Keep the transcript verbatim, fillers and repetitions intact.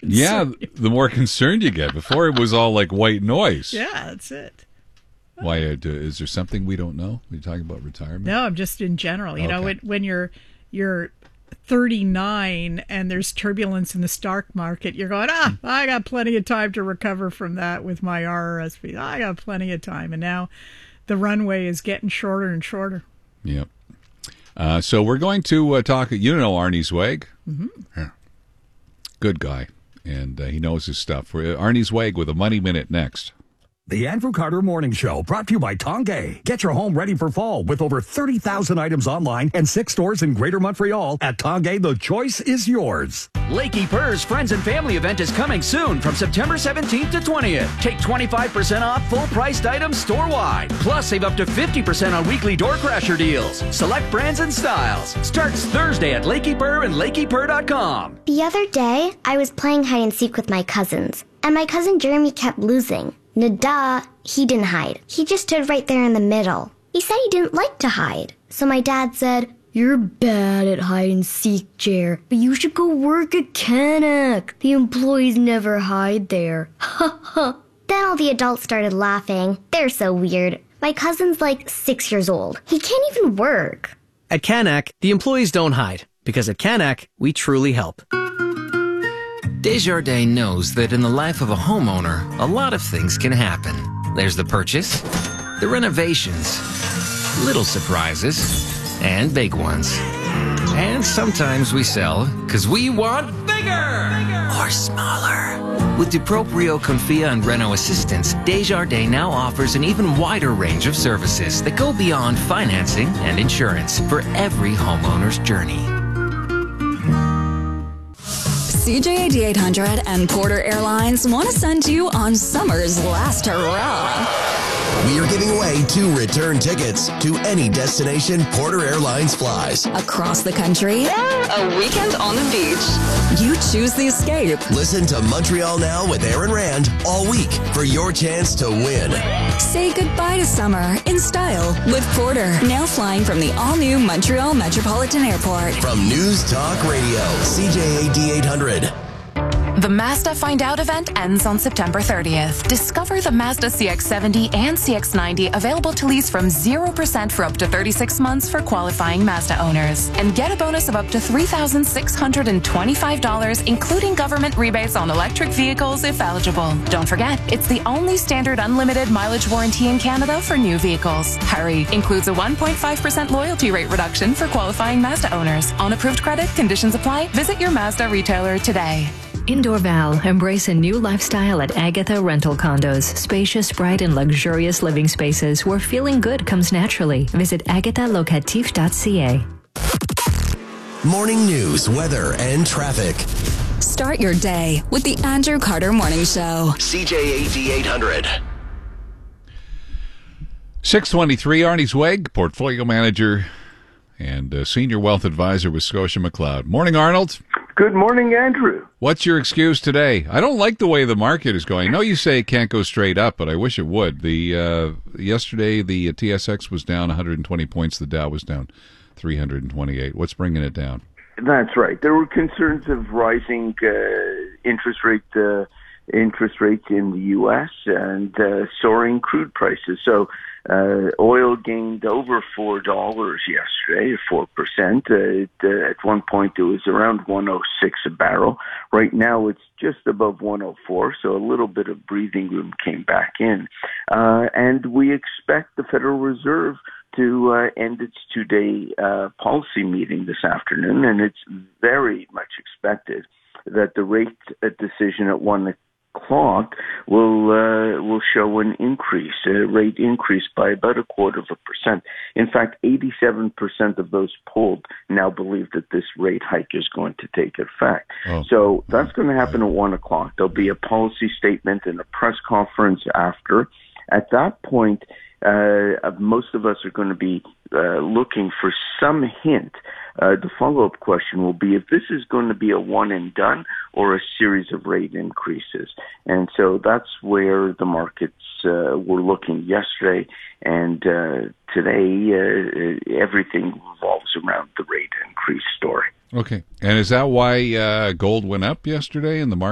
Yeah, the more concerned you get. Before it was all like white noise. Yeah, that's it. Why uh, do, is there something we don't know? Are you talking about retirement? No, I'm just in general. You Okay. know, when, when you're you're thirty-nine and there's turbulence in the stock market, you're going, ah, I got plenty of time to recover from that with my R R S P. I got plenty of time. And now the runway is getting shorter and shorter. Yep. Uh, so we're going to uh, talk. You know Arnie Zweig? Mm-hmm. Yeah. Good guy, and uh, he knows his stuff. We're, Arnie Zweig with a Money Minute next. The Andrew Carter Morning Show, brought to you by Tongay. Get your home ready for fall with over thirty thousand items online and six stores in Greater Montreal. At Tongay, the choice is yours. Lakey Purr's Friends and Family event is coming soon from September seventeenth to twentieth. Take twenty-five percent off full-priced items store-wide. Plus, save up to fifty percent on weekly door crasher deals. Select brands and styles. Starts Thursday at Lakey Purr and lakey purr dot com. The other day, I was playing hide and seek with my cousins, and my cousin Jeremy kept losing. Nada, he didn't hide. He just stood right there in the middle. He said he didn't like to hide. So my dad said, "You're bad at hide and seek, Jer, but you should go work at Canac. The employees never hide there." Ha ha. Then all the adults started laughing. They're so weird. My cousin's like six years old. He can't even work. At Canac, the employees don't hide, because at Canac, we truly help. Desjardins knows that in the life of a homeowner, a lot of things can happen. There's the purchase, the renovations, little surprises, and big ones. And sometimes we sell because we want bigger or smaller. With DuProprio, Confia, and Reno Assistance, Desjardins now offers an even wider range of services that go beyond financing and insurance for every homeowner's journey. C J A D eight hundred and Porter Airlines want to send you on summer's last hurrah. We are giving away two return tickets to any destination Porter Airlines flies. Across the country, a weekend on the beach. You choose the escape. Listen to Montreal Now with Aaron Rand all week for your chance to win. Say goodbye to summer in style with Porter. Now flying from the all-new Montreal Metropolitan Airport. From News Talk Radio, C J A D eight hundred. The Mazda Find Out event ends on September thirtieth. Discover the Mazda C X seventy and C X ninety available to lease from zero percent for up to thirty-six months for qualifying Mazda owners. And get a bonus of up to three thousand six hundred twenty-five dollars, including government rebates on electric vehicles if eligible. Don't forget, it's the only standard unlimited mileage warranty in Canada for new vehicles. Hurry! Includes a one point five percent loyalty rate reduction for qualifying Mazda owners. On approved credit, conditions apply. Visit your Mazda retailer today. In Dorval, embrace a new lifestyle at Agatha Rental Condos. Spacious, bright, and luxurious living spaces where feeling good comes naturally. Visit agatha locatif dot c a. Morning news, weather, and traffic. Start your day with the Andrew Carter Morning Show. C J A D eight hundred. six twenty-three, Arnie Zweig, Portfolio Manager and uh, Senior Wealth Advisor with Scotia McLeod. Morning, Arnold. Good morning, Andrew. What's your excuse today? I don't like the way the market is going. I know you say it can't go straight up, but I wish it would. The uh, yesterday, the T S X was down one hundred twenty points. The Dow was down three hundred twenty-eight. What's bringing it down? That's right. There were concerns of rising uh, interest rate uh, interest rates in the U S and uh, soaring crude prices. So uh, oil gained over four dollars yesterday, four percent. Uh, it, uh, at one point, it was around one oh six a barrel. Right now, it's just above one oh four, so a little bit of breathing room came back in. Uh, and we expect the Federal Reserve to uh, end its two-day uh, policy meeting this afternoon, and it's very much expected that the rate uh, decision at one o'clock will uh, will show an increase, a rate increase by about a quarter of a percent. In fact, eighty-seven percent of those polled now believe that this rate hike is going to take effect. Oh. So that's going to happen at one o'clock. There'll be a policy statement and a press conference after. At that point, uh, most of us are going to be uh, looking for some hint. Uh, the follow-up question will be if this is going to be a one and done or a series of rate increases. And so that's where the markets uh, were looking yesterday. And uh, today, uh, everything revolves around the rate increase story. Okay. And is that why uh, gold went up yesterday in the market?